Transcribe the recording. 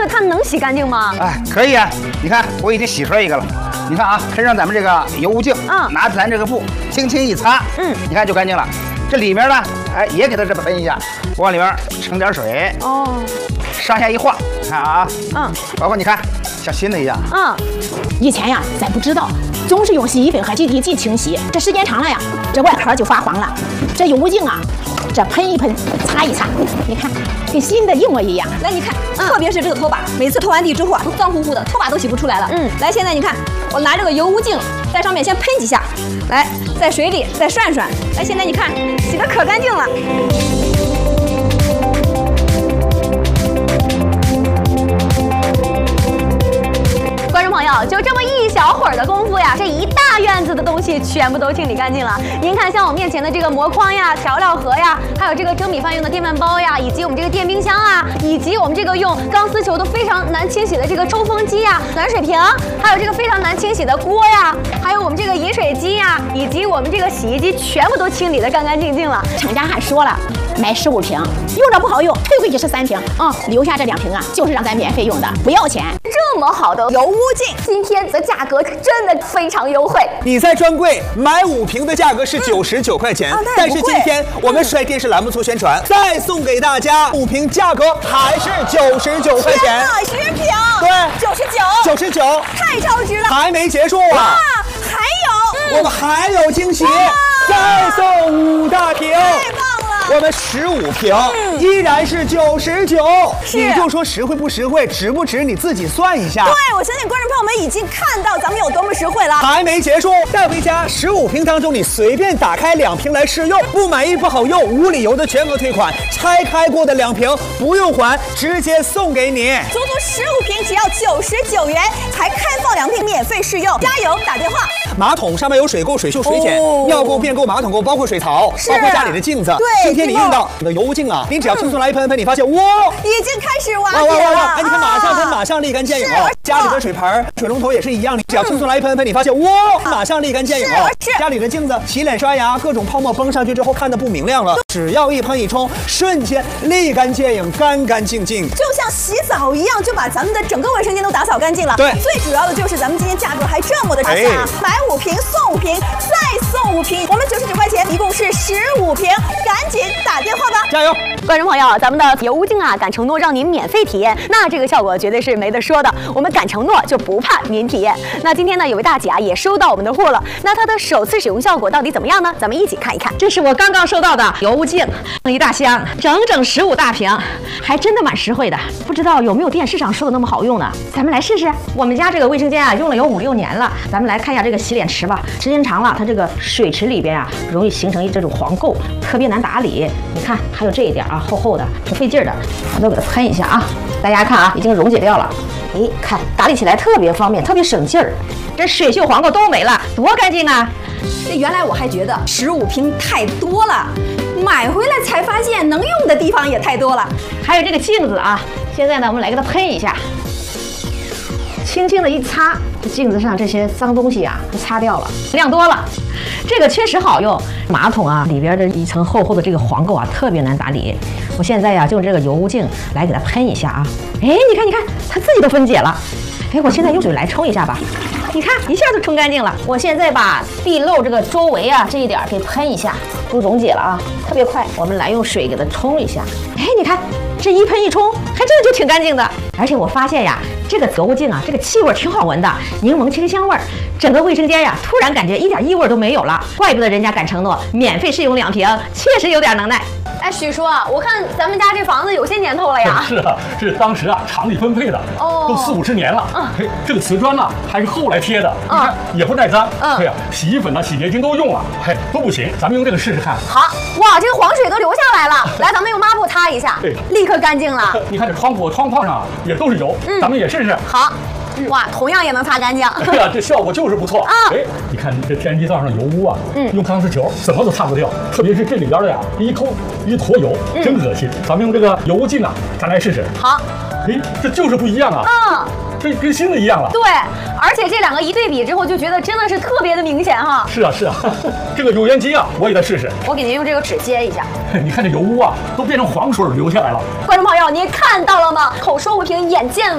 它能洗干净吗？ 哎，可以啊。你看，我已经洗出来一个了。你看啊，喷上咱们这个油污净，拿咱这个布轻轻一擦，你看就干净了。这里面呢，哎，也给它这么喷一下，往里面盛点水，上下一晃，看啊，包括你看像新的一样， 以前呀，咱不知道，总是用洗衣粉和挤地剂清洗，这时间长了呀，这外壳就发黄了。这油污净啊，这喷一喷，擦一擦，你看跟新的一模一样。 来，你看，特别是这个拖把，每次拖完地之后啊，都脏乎乎的，拖把都洗不出来了。来，现在你看，我拿这个油污净在上面先喷几下，来，在水里再涮涮。来，现在你看，洗得可干净了。观众朋友，就这么一小会儿的功夫呀，这一大院子的东西全部都清理干净了。您看，像我面前的这个膜筐呀、调料盒呀，还有这个蒸米饭用的电饭煲呀，以及我们这个电冰箱啊，以及我们这个用钢丝球都非常难清洗的这个抽风机呀、暖水瓶，还有这个非常难清洗的锅呀，还有我们这个饮水机呀，以及我们这个洗衣机，全部都清理得干干净净了。 厂家还说了，买15瓶，用着不好用，退回去13瓶留下这2瓶啊，就是让咱免费用的，不要钱。 这么好的油污净，今天的价格真的非常优惠。 你在专柜买5瓶的价格是99块钱，但是今天我们帅电视栏目做宣传，再送给大家5瓶，价格还是99块钱。 10瓶， 对，99， 太超值了。 还没结束啊， 还有， 我们还有惊喜，再送5大瓶。 太棒了！ 我们15瓶依然是99，你就说实惠不实惠，值不值，你自己算一下。 对，我相信观众朋友们已经看到咱们有多么实惠了。 还没结束，带回家15瓶当中，你随便打开2瓶来试用，不满意不好用，无理由的全额退款，拆开过的2瓶不用还，直接送给你。 足足15瓶只要99元，才开放2瓶免费试用，加油打电话。 马桶上面有水垢、水锈、水碱，尿垢、便垢、马桶垢，包括水槽，包括家里的镜子。 对， 今天你用到你的油污净啊，您只要轻松来一喷，你发现哇， 已经开始瓦解了。 哎，你看马上喷，马上立竿见影哦。家里的水盆、水龙头也是一样，你只要轻松来一喷，你发现哇，马上立竿见影哦。家里的镜子、洗脸刷牙，各种泡沫崩上去之后看得不明亮了，只要一喷一冲，瞬间立竿见影，干干净净， 就像洗澡一样，就把咱们的整个卫生间都打扫干净了。 对， 最主要的就是咱们今天价格还这么的划算啊！买5瓶送5瓶，再送5瓶，我们99块钱，一共是15瓶，赶紧打电话吧！ 加油！ 观众朋友，咱们的油污净啊，敢承诺让您免费体验，那这个效果绝对是没得说的。我们敢承诺，就不怕您体验。那今天呢，有位大姐啊也收到我们的货了，那她的首次使用效果到底怎么样呢？咱们一起看一看。 这是我刚刚收到的油污净，一大箱，整整15大瓶，还真的蛮实惠的。不知道有没有电视上说的那么好用呢？咱们来试试。我们家这个卫生间啊，用了有5、6年了。咱们来看一下这个洗脸池吧，时间长了，它这个水池里边啊，容易形成这种黄垢，特别难打理。你看，还有这一点啊，厚厚的，挺费劲的。我都给它喷一下啊，大家看啊，已经溶解掉了。哎，看打理起来特别方便，特别省劲儿。这水锈黄垢都没了，多干净啊！ 这原来我还觉得15瓶太多了，买回来才发现能用的地方也太多了。 还有这个镜子啊，现在呢，我们来给它喷一下，轻轻的一擦，这镜子上这些脏东西啊，都擦掉了，量多了。这个确实好用，马桶啊里边的一层厚厚的这个黄垢啊，特别难打理。我现在呀，就用这个油污净来给它喷一下啊，哎，你看，它自己都分解了。哎，我现在用水来冲一下吧，你看一下就冲干净了。我现在把地漏这个周围啊这一点给喷一下，都溶解了啊，特别快。我们来用水给它冲一下，哎，你看这一喷一冲，还真的就挺干净的。而且我发现呀，这个油污净啊，这个气味挺好闻的，柠檬清香味儿，整个卫生间呀，突然感觉一点异味都没有了。怪不得人家敢承诺免费试用2瓶，确实有点能耐。 哎，许叔啊，我看咱们家这房子有些年头了呀。 是啊，这当时啊厂里分配的，都40、50年了。嘿，这个瓷砖呢还是后来贴的，你看也不带脏。对呀，洗衣粉呢、洗洁精都用了，嘿，都不行。咱们用这个试试看。 好，哇，这个黄水都流下来了。来，咱们用抹布擦一下，立刻干净了。 你看这窗户、窗框上啊也都是油，咱们也试试。 好。哇，同样也能擦干净。 对呀，这效果就是不错啊！哎，你看这天然气灶上油污啊，用钢丝球怎么都擦不掉，特别是这里边的呀，一坨油，真恶心。咱们用这个油污净啊，咱来试试。 好。 哎，这就是不一样啊！这跟新的一样了。 对，而且这2个一对比之后，就觉得真的是特别的明显哈。 是啊，这个油烟机啊，我也再试试。 我给您用这个纸接一下。 你看这油污啊，都变成黄水流下来了。 观众朋友，您看到了吗？口说无凭，眼见